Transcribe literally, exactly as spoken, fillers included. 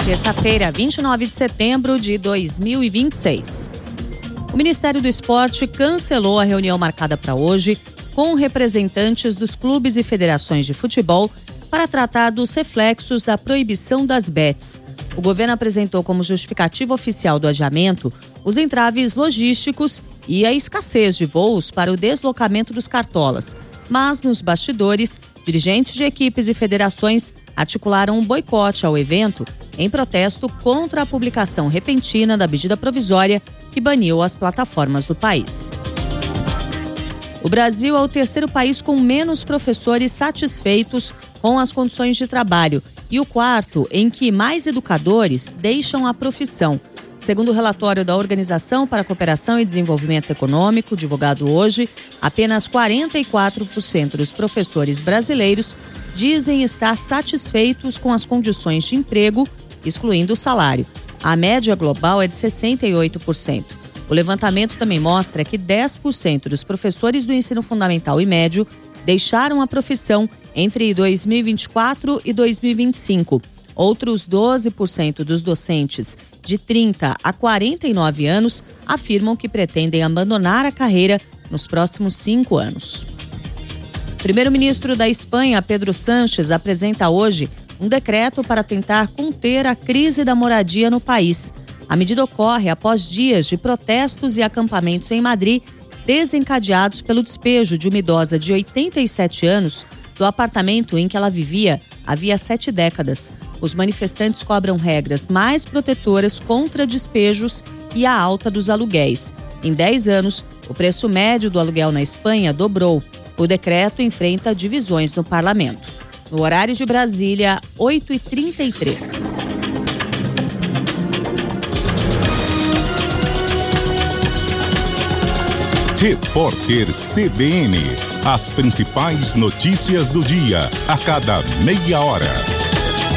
Terça-feira, vinte e nove de setembro de dois mil e vinte e seis. O Ministério do Esporte cancelou a reunião marcada para hoje com representantes dos clubes e federações de futebol para tratar dos reflexos da proibição das bets. O governo apresentou como justificativa oficial do adiamento os entraves logísticos e a escassez de voos para o deslocamento dos cartolas. Mas, nos bastidores, dirigentes de equipes e federações articularam um boicote ao evento em protesto contra a publicação repentina da medida provisória que baniu as plataformas do país. O Brasil é o terceiro país com menos professores satisfeitos com as condições de trabalho e o quarto em que mais educadores deixam a profissão. Segundo o relatório da Organização para a Cooperação e Desenvolvimento Econômico, divulgado hoje, apenas quarenta e quatro por cento dos professores brasileiros dizem estar satisfeitos com as condições de emprego, excluindo o salário. A média global é de sessenta e oito por cento. O levantamento também mostra que dez por cento dos professores do ensino fundamental e médio deixaram a profissão entre dois mil e vinte e quatro e dois mil e vinte e cinco. Outros doze por cento dos docentes de trinta a quarenta e nove anos afirmam que pretendem abandonar a carreira nos próximos cinco anos. O primeiro-ministro da Espanha, Pedro Sánchez, apresenta hoje um decreto para tentar conter a crise da moradia no país. A medida ocorre após dias de protestos e acampamentos em Madrid, desencadeados pelo despejo de uma idosa de oitenta e sete anos do apartamento em que ela vivia havia sete décadas. Os manifestantes cobram regras mais protetoras contra despejos e a alta dos aluguéis. Em dez anos, o preço médio do aluguel na Espanha dobrou. O decreto enfrenta divisões no parlamento. No horário de Brasília, oito e trinta e três. Repórter C B N. As principais notícias do dia, a cada meia hora.